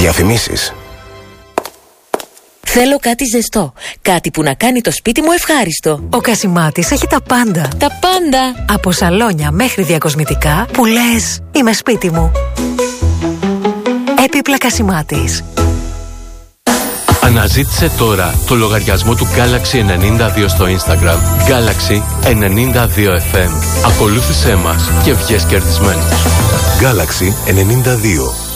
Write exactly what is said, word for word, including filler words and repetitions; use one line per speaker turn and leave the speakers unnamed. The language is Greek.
Διαφημίσεις.
Θέλω κάτι ζεστό. Κάτι που να κάνει το σπίτι μου ευχάριστο.
Ο Κασιμάτης έχει τα πάντα.
Τα πάντα.
Από σαλόνια μέχρι διακοσμητικά που λες είμαι σπίτι μου. Έπιπλα Κασιμάτης.
Αναζήτησε τώρα το λογαριασμό του Galaxy ενενήντα δύο στο Instagram. Galaxy ενενήντα δύο εφ εμ. Ακολούθησέ μας και βγες κερδισμένος.
Galaxy ενενήντα δύο.